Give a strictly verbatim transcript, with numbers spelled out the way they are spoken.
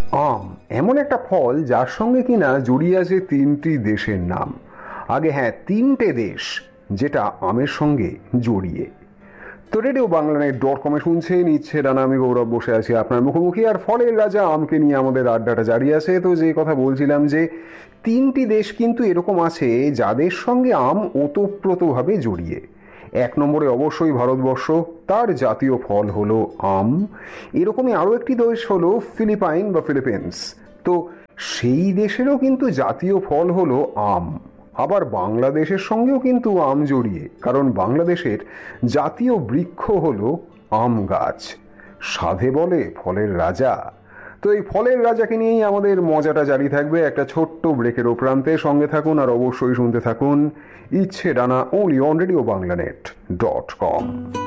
আম এমন একটা ফল যার সঙ্গে কিনা জড়িয়ে আছে তিনটি দেশের নাম। আগে হ্যাঁ, তিনটে দেশ যেটা আমের সঙ্গে জড়িয়ে। তো রেডিও বাংলানেট ডট কমে শুনছেন ইচ্ছে ডানা, আমি গৌরব বসে আছি আপনার মুখোমুখি, আর ফলের রাজা আমকে নিয়ে আমাদের আড্ডাটা জারি আছে। তো যে কথা বলছিলাম যে তিনটি দেশ কিন্তু এরকম আছে যাদের সঙ্গে আম ওতপ্রোতভাবে জড়িয়ে। এক নম্বরে অবশ্যই ভারতবর্ষ, তার জাতীয় ফল হলো আম। এরকমই আরও একটি দেশ হলো ফিলিপাইন বা ফিলিপিন্স, তো সেই দেশেরও কিন্তু জাতীয় ফল হলো আম। আবার বাংলাদেশের সঙ্গেও কিন্তু আম জড়িয়ে, কারণ বাংলাদেশের জাতীয় বৃক্ষ হলো আম গাছ। সাধে বলে ফলের রাজা। তো এই ফলের রাজাকে নিয়েই আমাদের মজাটা জারি থাকবে একটা ছোট্ট ব্রেকের প্রান্তে। সঙ্গে থাকুন আর অবশ্যই শুনতে থাকুন ইচ্ছে ডানা, only on radio বাংলানেট dot com.